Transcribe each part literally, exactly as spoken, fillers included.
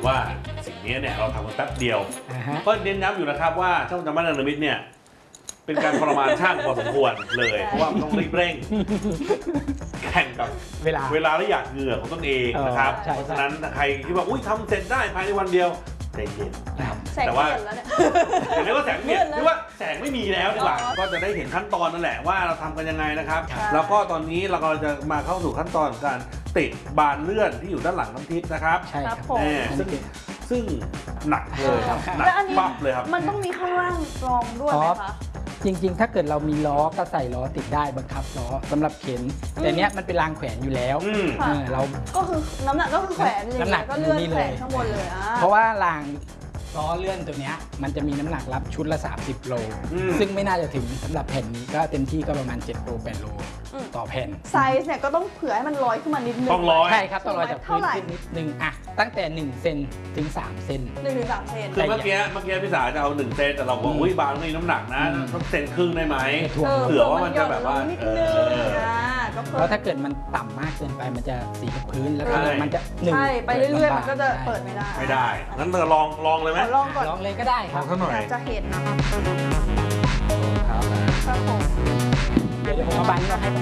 ว่าสิ่งนี้เนี่ยเราทำกันแป๊บเดียวก็เน้นย้ำอยู่นะครับว่าช่างจำบ้านเนรมิตเนี่ยเป็นการทรมานช่างพอสมควรเลยเพราะว่าต้องรีบเร่งแข่งกับเวลาเวลาและหยาดเหงื่อของตนเองนะครับเพราะฉะนั้นใครที่บอกอุ้ยทำเสร็จได้ภายในวันเดียวใจเย็นแต่ว่าอย่างนี้ก็แสงเปลี่ยนหรือว่าแสงไม่มีแล้วดีกว่าก็จะได้เห็นขั้นตอนนั่นแหละว่าเราทำกันยังไงนะครับแล้วก็ตอนนี้เราก็จะมาเข้าสู่ขั้นตอนการติดบานเลื่อนที่อยู่ด้านหลังน้ำทิพย์นะครับใช่ครับซึ่งซึ่งหนักเลยครับหนักปั๊บเลยครับมันต้องมีข้างล่างรองด้วยไหมคะจริงๆถ้าเกิดเรามีล้อก็ใส่ล้อติดได้บังคับล้อสำหรับเข็นแต่เนี้ยมันเป็นรางแขวนอยู่แล้วเราก็คือน้ำหนักก็คือแขวนน้ำหนักก็เลื่อนแขวนข้างบนเลยเพราะว่ารางล้อเลื่อนตัวเนี้ยมันจะมีน้ำหนักรับชุดละสามสิบโลซึ่งไม่น่าจะถึงสำหรับแผ่นนี้ก็เต็มที่ก็ประมาณเจ็ดโลแปดโลต่อแผ่นไซส์เนี่ยก็ต้องเผื่อให้มันลอยขึ้นมานิดนึงต้องลอยใช่ครับต้องลอยจากพื้นขึ้นนิดนึงอ่ะตั้งแต่หนึ่งเซนถึงสามเซนหนึ่งถึงสามเซนคือเมื่อกี้เมื่อกี้พี่สาจะเอาหนึ่งเซนแต่เราบอกอุ้ยบางนี่น้ำหนักนะต้องเซนครึ่งได้ไหมเผื่อว่ามันจะแบบว่านิดนึงเพราะถ้าเกิดมันต่ำมากเกินไปมันจะสีกับพื้นแล้วก็มันจะหนึ่งใช่ไปเรื่อยๆมันก็จะเปิดไม่ได้ไม่ได้งั้นเราลองลองเลยไหมลองก่อนลองเลยก็ได้ครับลองหน่อยจะเห็นนะครับครับครับผมเดี๋ยวผมมาบังเราให้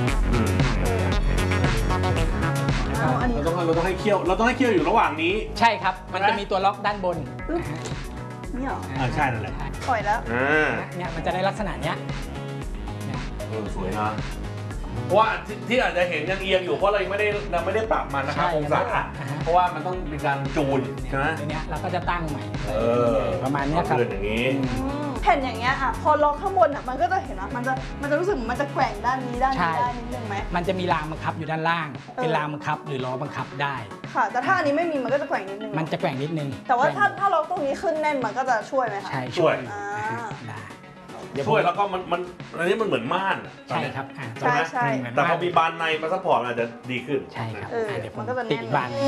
เราต้องเราต้องให้เคี่ยวเราต้องให้เคี่ยวอยู่ระหว่างนี้ใช่ครับมันจะมีตัวล็อกด้านบนนี่หรออ่าใช่นั่นแหละปล่อยแล้วเนี่ยมันจะได้ลักษณะเนี้ยเออสวยนะเพราะว่าที่อาจจะเห็นยังเอียงอยู่เพราะเรายังไม่ได้เราไม่ได้ปรับมันนะครับองศาเพราะว่ามันต้องมีการจูนใช่ไหมทีนี้เราก็จะตั้งใหม่ประมาณนี้ครับอย่างนี้แผ่นอย่างเงี้ยอ่ะพอล็อกข้างบนอ่ะมันก็จะเห็นว่ามันจะมันจะรู้สึกมันจะแกว่งด้านนี้ด้านนี้ได้นิดนึงไหมมันจะมีรางบังคับอยู่ด้านล่างเป็นรางบังคับหรือล้อบังคับได้ค่ะแต่ถ้าอันนี้ไม่มีมันก็จะแกว่งนิดนึงมันจะแกว่งนิดนึงแต่ว่าถ้าถ้าล็อกตรงนี้ขึ้นแน่นมันก็จะช่วยไหมคะใช่ช่วยได้ช่วยแล้วก็มันมันอันนี้มันเหมือนม่านใช่ครับใช่ใช่แต่พอมีบานในมาซัพพอร์ตอาจจะดีขึ้นใช่ครับเดี๋ยวมันก็จะติดบาน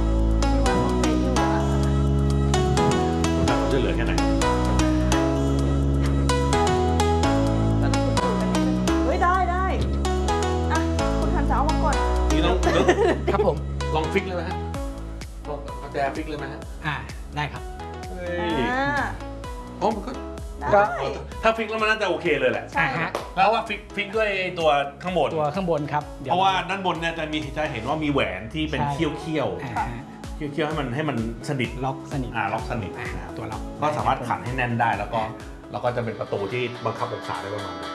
จะเหลือแค่ไหนเฮ้ยได้ได้อ่ะคุณทันจะเอามาก่อนนี่ต้องครับผมลองฟิกเลยไหมฮะลองกระแจฟิกเลยไหมฮะอ่าได้ครับเฮ้ยอ๋อมันก็ก็ถ้าฟิกแล้วมันน่าจะโอเคเลยแหละใช่ฮะแล้วว่าฟิกฟิกด้วยตัวข้างบนตัวข้างบนครับเพราะว่าด้านบนเนี่ยจะมีจะเห็นว่ามีแหวนที่เป็นเขี้ยวเขี้ยวเขี้ยวเขี้ยวให้มันให้มันสนิทล็อกสนิทอ่าล็อกสนิทตัวล็อกก็สามารถขันให้แน่นได้แล้วก็เราก็จะเป็นประตูที่บังคับองศาได้ประมาณนี้